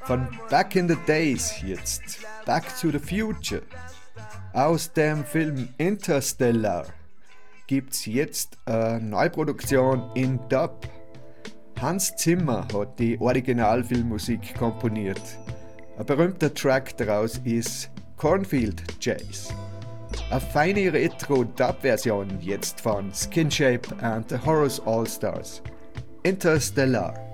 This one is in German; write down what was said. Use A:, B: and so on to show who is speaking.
A: Von Back in the Days jetzt Back to the Future. Aus dem Film Interstellar gibt's jetzt eine Neuproduktion in Dub. Hans Zimmer hat die Originalfilmmusik komponiert. Ein berühmter Track daraus ist Cornfield Chase. Eine feine Retro-Dub-Version jetzt von Skin Shape and the Horus All-Stars. Interstellar.